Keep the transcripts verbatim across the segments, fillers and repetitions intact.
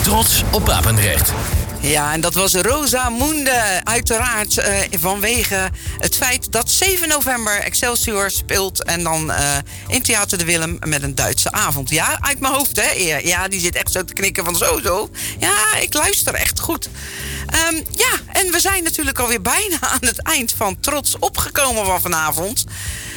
Trots op Papendrecht. Ja, en dat was Rosamunde. Uiteraard uh, vanwege het feit dat zeven november Excelsior speelt. En dan uh, in Theater de Willem met een Duitse avond. Ja, uit mijn hoofd, hè. Ja, die zit echt zo te knikken van zo, zo. Ja, ik luister echt goed. Um, ja, en we zijn natuurlijk alweer bijna aan het eind van Trots opgekomen van vanavond.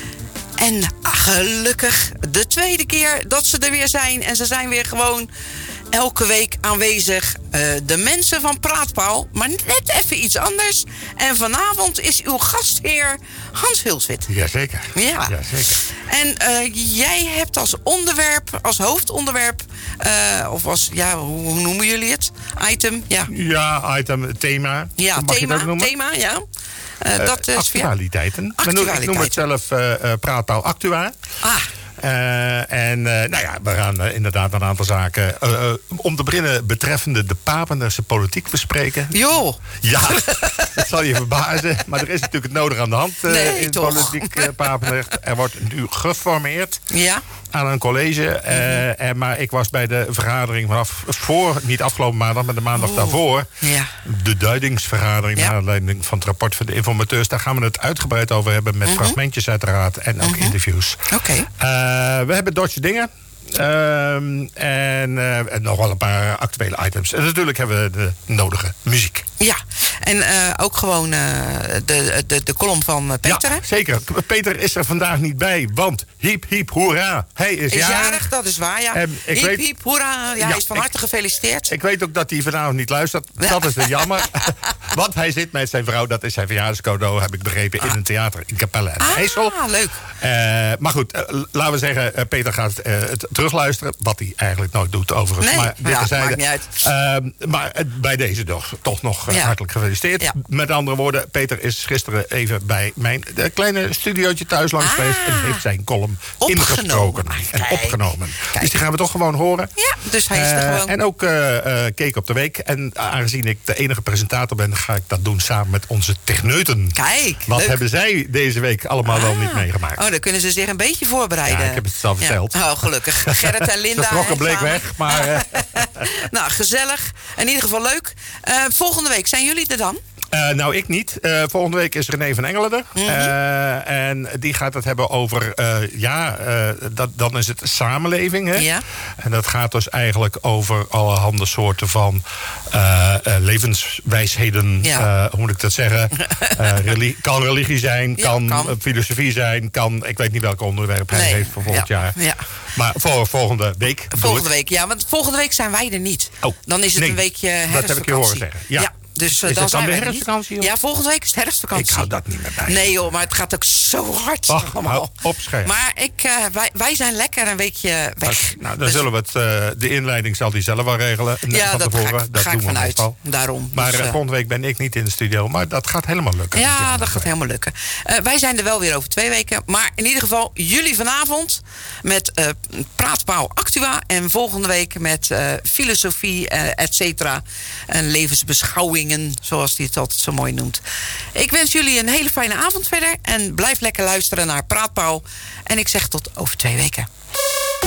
En gelukkig de tweede keer dat ze er weer zijn. En ze zijn weer gewoon elke week aanwezig. Uh, de mensen van Praatpaal, maar net even iets anders. En vanavond is uw gastheer Hans Hulswit. Jazeker. Ja. Jazeker. En uh, jij hebt als onderwerp, als hoofdonderwerp, uh, of als, ja, hoe, hoe noemen jullie het? Item, ja. Ja, item, thema. Ja, Mag thema, je dat noemen? thema, ja. Uh, dat uh, is actualiteiten. actualiteiten. Ik noem het zelf uh, uh, Praatpaal Actua. Ah. Uh, en uh, nou ja, we gaan uh, inderdaad een aantal zaken uh, uh, om te beginnen betreffende de Papenderse politiek bespreken. Jo. Ja, dat zal je verbazen. Maar er is natuurlijk het nodige aan de hand uh, nee, in toch. politiek uh, Papendrecht. Er wordt nu geformeerd ja. aan een college. Uh, mm-hmm. en, maar ik was bij de vergadering vanaf voor, niet afgelopen maandag, maar de maandag Oeh. daarvoor. Ja. De duidingsvergadering, ja. naar aanleiding van het rapport van de informateurs. Daar gaan we het uitgebreid over hebben met mm-hmm. fragmentjes uiteraard en ook mm-hmm. interviews. Oké. Okay. Uh, we hebben Dodge dingen. Um, en, uh, en nog wel een paar actuele items. En natuurlijk hebben we de nodige muziek. Ja, en uh, ook gewoon uh, de, de, de column van Peter, ja, hè? Zeker. Peter is er vandaag niet bij, want hiep, hiep, hoera. Hij is, is jarig. jarig. Dat is waar, ja. En ik hiep, weet, hiep, hoera. Ja, ja, hij is van harte ik, gefeliciteerd. Ik weet ook dat hij vanavond niet luistert. Ja. Dat is de jammer. Want hij zit met zijn vrouw, dat is zijn verjaardagscadeau, heb ik begrepen, ah. in een theater in Capelle en ah, IJssel. Ah, leuk. Uh, maar goed, uh, laten we zeggen, uh, Peter gaat uh, het terugluisteren. Wat hij eigenlijk nooit doet, overigens. Nee, maar dit ja, is maakt niet uit. Uh, maar uh, bij deze toch, toch nog uh, ja. hartelijk gefeliciteerd. Ja. Met andere woorden, Peter is gisteren even bij mijn de kleine studiootje thuis langs ah. geweest. En heeft zijn column ingesproken en Kijk. opgenomen. Kijk. Dus die gaan we toch gewoon horen. Ja, dus hij is er uh, gewoon. En ook uh, uh, Keek op de Week. En aangezien ik de enige presentator ben, ga ik dat doen samen met onze techneuten. Kijk, Wat leuk. hebben zij deze week allemaal ah. wel niet meegemaakt? Oh, dan kunnen ze zich een beetje voorbereiden. Ja, ik heb het zelf verteld. Ja. Oh, gelukkig. Gerrit en Linda. Ze trokken bleek weg, maar... Uh... nou, gezellig. In ieder geval leuk. Uh, volgende week, zijn jullie er dan? Uh, nou, ik niet. Uh, volgende week is René van Engelen er. Mm-hmm. Uh, en die gaat het hebben over... Uh, ja, uh, dat, dan is het samenleving. Hè? Ja. En dat gaat dus eigenlijk over allerhande soorten van uh, uh, levenswijsheden. Ja. Uh, hoe moet ik dat zeggen? uh, religie, kan religie zijn, ja, kan, kan. Uh, filosofie zijn, kan... Ik weet niet welk onderwerp hij nee. heeft voor volgend ja. jaar. Ja. Maar voor volgende week. Volgende week, ja. Want volgende week zijn wij er niet. Oh, dan is het nee, een weekje herfstvakantie. Dat heb ik je horen zeggen. Ja. ja. Dus, uh, is dan het dan zijn de herfstvakantie? Ja, volgende week is het herfstvakantie. Ik hou dat niet meer bij. Nee joh, maar het gaat ook zo hard. Ach, allemaal. Opscherp. Maar ik, uh, wij, wij zijn lekker een weekje weg. Ach, nou, dan dus... zullen we het... Uh, de inleiding zal die zelf wel regelen. Ja, van dat tevoren. ga ik, dat ga doen ik we vanuit. meestal. Daarom. Maar dus, uh, volgende week ben ik niet in de studio. Maar dat gaat helemaal lukken. Ja, dat gaat helemaal lukken. Uh, wij zijn er wel weer over twee weken. Maar in ieder geval jullie vanavond met uh, Praatpaal Actua. En volgende week met uh, filosofie, uh, et cetera. En levensbeschouwingen, zoals hij het altijd zo mooi noemt. Ik wens jullie een hele fijne avond verder. En blijf lekker luisteren naar Praatpaal. En ik zeg tot over twee weken.